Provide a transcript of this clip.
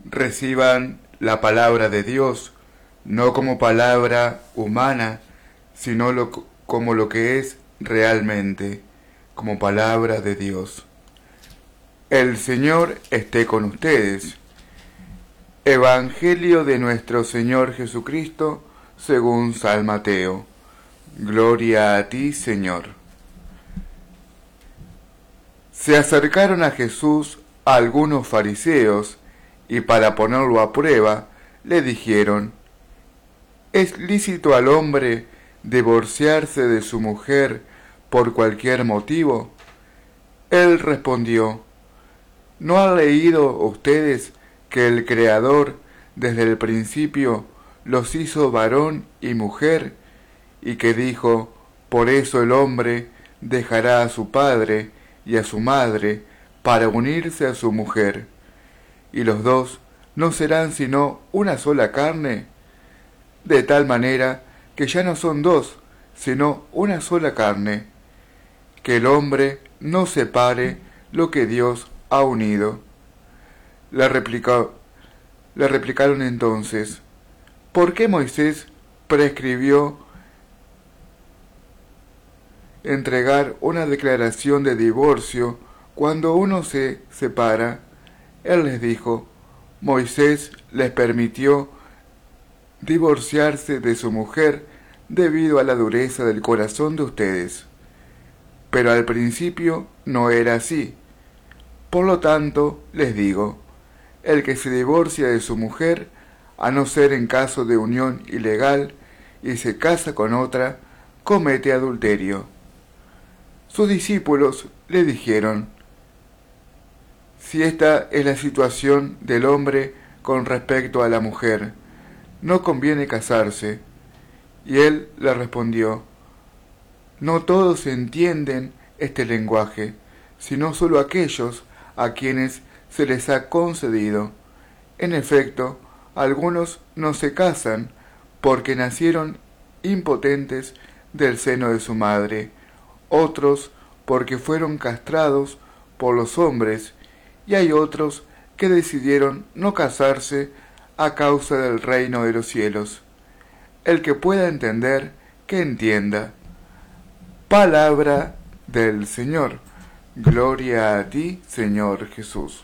Reciban la palabra de Dios, no como palabra humana, sino como lo que es realmente, como palabra de Dios. El Señor esté con ustedes. Evangelio de nuestro Señor Jesucristo según San Mateo. Gloria a ti, Señor. Se acercaron a Jesús algunos fariseos y para ponerlo a prueba le dijeron: ¿es lícito al hombre divorciarse de su mujer por cualquier motivo? Él respondió: ¿no han leído ustedes que el Creador desde el principio los hizo varón y mujer, y que dijo: por eso el hombre dejará a su padre y a su madre para unirse a su mujer, y los dos no serán sino una sola carne? De tal manera que ya no son dos, sino una sola carne. Que el hombre no separe lo que Dios ha unido. Le replicaron entonces: ¿por qué Moisés prescribió entregar una declaración de divorcio cuando uno se separa? Él les dijo: Moisés les permitió divorciarse de su mujer debido a la dureza del corazón de ustedes. Pero al principio no era así. Por lo tanto, les digo, el que se divorcia de su mujer, a no ser en caso de unión ilegal, y se casa con otra, comete adulterio. Sus discípulos le dijeron: si esta es la situación del hombre con respecto a la mujer, no conviene casarse. Y él le respondió: no todos entienden este lenguaje, sino solo aquellos a quienes se les ha concedido. En efecto, algunos no se casan porque nacieron impotentes del seno de su madre, otros porque fueron castrados por los hombres, y hay otros que decidieron no casarse a causa del reino de los cielos. El que pueda entender, que entienda. Palabra del Señor. Gloria a ti, Señor Jesús.